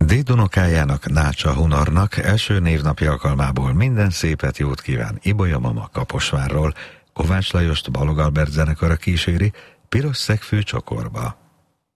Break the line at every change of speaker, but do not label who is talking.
Dédunokájának, Nácsa Hunarnak első névnapja alkalmából minden szépet, jót kíván Ibolya mama Kaposvárról. Kovács Lajost Balog Albert zenekara kíséri Piros szegfű csokorba.